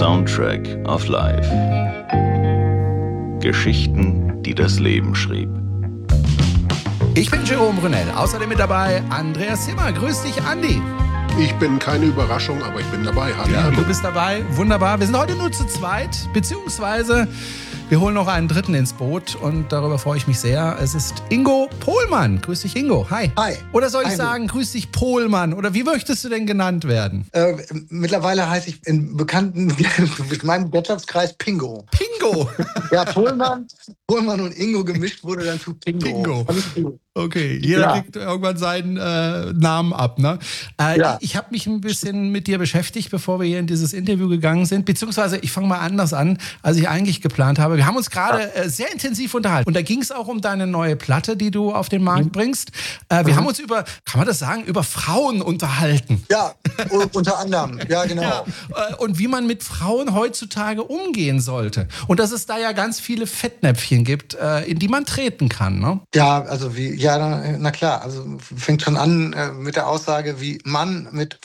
Soundtrack of Life. Geschichten, die das Leben schrieb. Ich bin Jerome Brunel, außerdem mit dabei Andreas Zimmer. Grüß dich, Andi. Ich bin keine Überraschung, aber ich bin dabei. Hallo. Ja, du bist dabei, wunderbar. Wir sind heute nur zu zweit, beziehungsweise wir holen noch einen dritten ins Boot und darüber freue ich mich sehr. Es ist Ingo Pohlmann. Grüß dich, Ingo. Hi. Hi. Oder soll ich Hi. sagen, grüß dich, Pohlmann? Oder wie möchtest du denn genannt werden? Mittlerweile heiße ich in bekannten, mit meinem Wirtschaftskreis Pingo. Pingo. Ja, Pohlmann und Ingo gemischt wurde dann zu Pingo. Pingo. Okay, jeder kriegt irgendwann seinen Namen ab, ne? Ja. Ich habe mich ein bisschen mit dir beschäftigt, bevor wir hier in dieses Interview gegangen sind. Beziehungsweise, ich fange mal anders an, als ich eigentlich geplant habe. Wir haben uns gerade sehr intensiv unterhalten. Und da ging es auch um deine neue Platte, die du auf den Markt bringst. Wir haben uns über, kann man das sagen, über Frauen unterhalten. Ja, unter anderem. Ja, genau. Ja, und wie man mit Frauen heutzutage umgehen sollte. Und dass es da ja ganz viele Fettnäpfchen gibt, in die man treten kann, ne? Ja, also na klar, also fängt schon an mit der Aussage, wie man mit